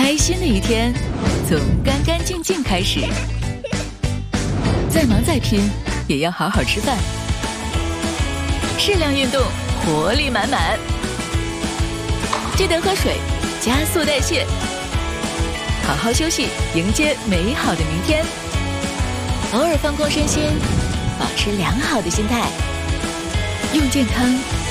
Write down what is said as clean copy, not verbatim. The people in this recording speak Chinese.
开心的一天从干干净净开始，再忙再拼也要好好吃饭，适量运动，活力满满。记得喝水，加速代谢，好好休息，迎接美好的明天。偶尔放空身心，保持良好的心态，用健康